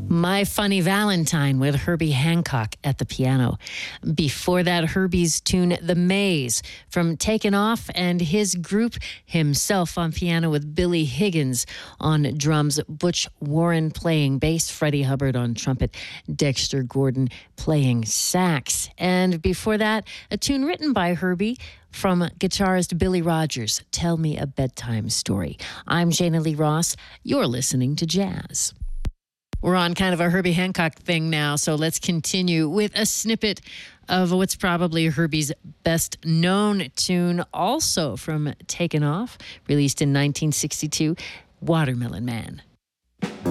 My Funny Valentine with Herbie Hancock at the piano. Before that, Herbie's tune The Maze from Taken Off, and his group himself on piano with Billy Higgins on drums, Butch Warren playing bass, Freddie Hubbard on trumpet, Dexter Gordon playing sax. And before that, a tune written by Herbie from guitarist Billy Rogers, Tell Me a Bedtime Story. I'm Jana Lee Ross. You're listening to Jazz. We're on kind of a Herbie Hancock thing now, so let's continue with a snippet of what's probably Herbie's best known tune, also from Taken Off, released in 1962, Watermelon Man.